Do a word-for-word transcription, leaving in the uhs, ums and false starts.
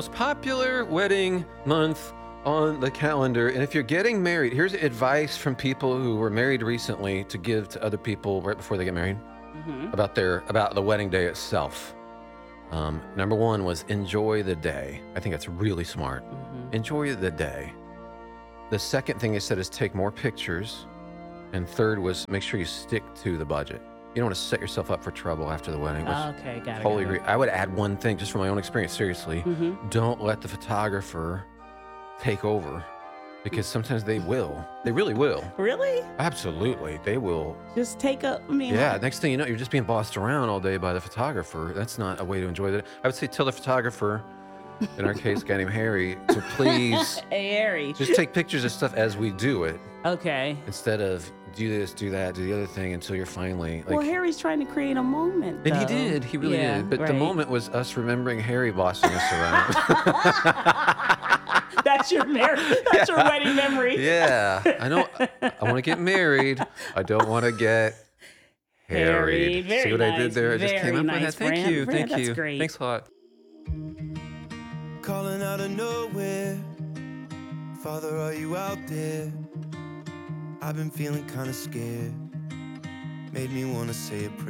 Most popular wedding month on the calendar. And if you're getting married, here's advice from people who were married recently to give to other people right before they get married Mhm. about their about the wedding day itself. Um, number one was enjoy the day. I think that's really smart. Mhm. Enjoy the day. The second thing they said is take more pictures. And third was make sure you stick to the budget. You don't want to set yourself up for trouble after the wedding. Which Okay, got it, totally got it. agree. I would add one thing just from my own experience. Seriously, Mhm. don't let the photographer take over because sometimes they will. They really will. Really? Absolutely, they will. Just take a I mean, Yeah. like- Next thing you know, you're just being bossed around all day by the photographer. That's not a way to enjoy that. I would say tell the photographer, in our case, a guy named Harry, to please Hey, Harry. just take pictures of stuff as we do it Okay. instead of do this, do that, do the other thing until you're finally like. Well, Harry's trying to create a moment. And he though. did. He really Yeah, did. But the right. moment was us remembering Harry bossing us around. That's your mar- That's your wedding memory. Yeah. I know. I want to get married. I don't want to get harried. Harried. Very See what I did nice. there? I just Very came up nice, with that. Thank Brand. you. Brand, Thank that's you. great. Thanks a lot. Calling out of nowhere. Father, are you out there? I've been feeling kinda scared. Made me wanna say a prayer.